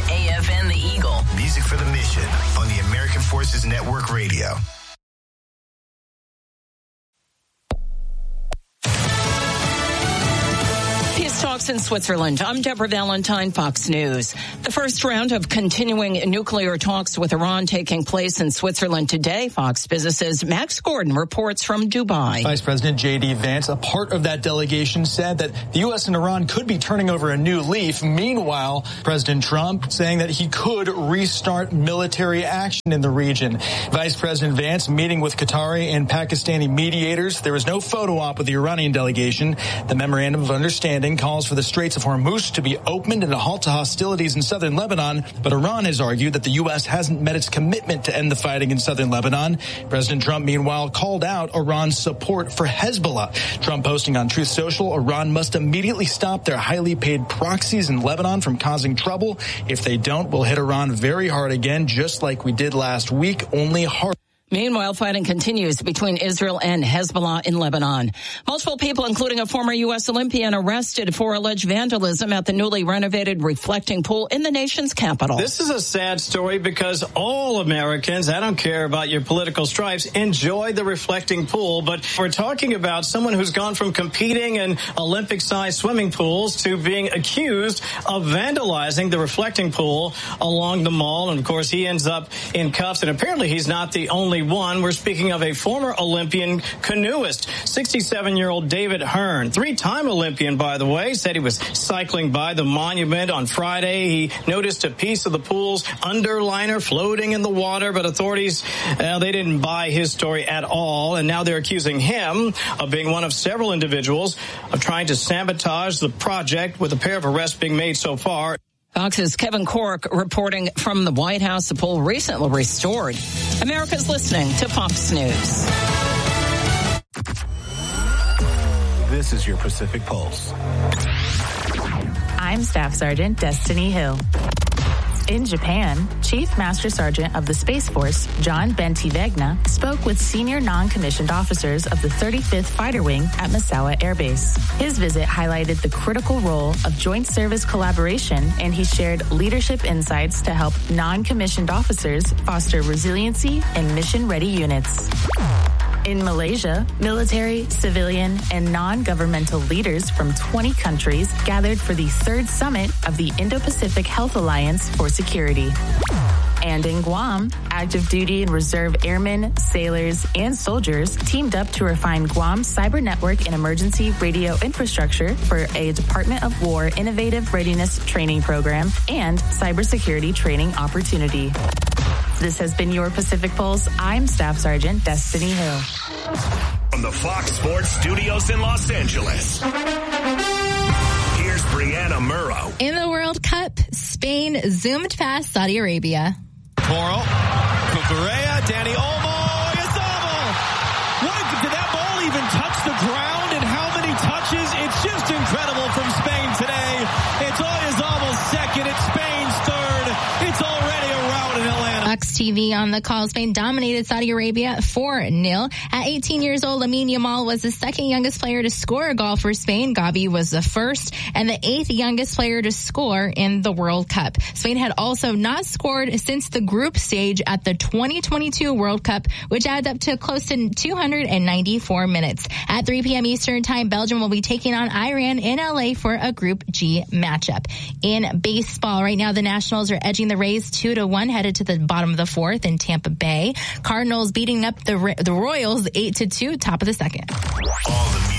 AFN The Eagle. Music for the mission on the American Forces Network Radio. Peace talks in Switzerland. I'm Deborah Valentine, Fox News. The first round of continuing nuclear talks with Iran taking place in Switzerland today. Fox Business's Max Gordon reports from Dubai. Vice President J.D. Vance, a part of that delegation, said that the U.S. and Iran could be turning over a new leaf. Meanwhile, President Trump saying that he could restart military action in the region. Vice President Vance meeting with Qatari and Pakistani mediators. There was no photo op with the Iranian delegation. The memorandum of understanding calls for the Straits of Hormuz to be opened and a halt to hostilities in southern Lebanon, but Iran has argued that the U.S. hasn't met its commitment to end the fighting in southern Lebanon. President Trump, meanwhile, called out Iran's support for Hezbollah. Trump posting on Truth Social, Iran must immediately stop their highly paid proxies in Lebanon from causing trouble. If they don't, we'll hit Iran very hard again, just like we did last week, only hard. Meanwhile, fighting continues between Israel and Hezbollah in Lebanon. Multiple people, including a former U.S. Olympian, arrested for alleged vandalism at the newly renovated reflecting pool in the nation's capital. This is a sad story because all Americans, I don't care about your political stripes, enjoy the reflecting pool. But we're talking about someone who's gone from competing in Olympic-sized swimming pools to being accused of vandalizing the reflecting pool along the mall. And, of course, he ends up in cuffs. And apparently he's not the only one. We're speaking of a former Olympian canoeist, 67-year-old David Hearn, three-time Olympian, by the way, said he was cycling by the monument on Friday. He noticed a piece of the pool's underliner floating in the water, but authorities, they didn't buy his story at all, and now they're accusing him of being one of several individuals of trying to sabotage the project, with a pair of arrests being made so far. Fox's Kevin Corke reporting from the White House. The pool recently restored. America's listening to Fox News. This is your Pacific Pulse. I'm Staff Sergeant Destiny Hill. In Japan, Chief Master Sergeant of the Space Force, John Bentivegna, spoke with senior non-commissioned officers of the 35th Fighter Wing at Misawa Air Base. His visit highlighted the critical role of joint service collaboration, and he shared leadership insights to help non-commissioned officers foster resiliency in mission-ready units. In Malaysia, military, civilian, and non-governmental leaders from 20 countries gathered for the third summit of the Indo-Pacific Health Alliance for Security. And in Guam, active duty and reserve airmen, sailors, and soldiers teamed up to refine Guam's cyber network and emergency radio infrastructure for a Department of War innovative readiness training program and cybersecurity training opportunity. This has been your Pacific Pulse. I'm Staff Sergeant Destiny Hill. From the Fox Sports Studios in Los Angeles, here's Brianna Murrow. In the World Cup, Spain zoomed past Saudi Arabia. Toro, Cucurella, Dani Olmo, Oyarzabal. Did that ball even touch the ground? And how many touches? It's just incredible from Spain today. It's Oyarzabal's second. It's Spain's third. It's already a rout in Atlanta. Fox TV on the call. Spain dominated Saudi Arabia 4-0. At 18 years old, Lamine Yamal was the second youngest player to score a goal for Spain. Gavi was the first and the eighth youngest player to score in the World Cup. Spain had also not scored since the group stage at the 2022 World Cup, which adds up to close to 294 minutes. At 3 p.m. Eastern Time, Belgium will be taking on Iran in LA for a Group G matchup. In baseball, right now the Nationals are edging the Rays 2-1, headed to the bottom of the fourth in Tampa Bay. Cardinals beating up the Royals 8-2, top of the second. All the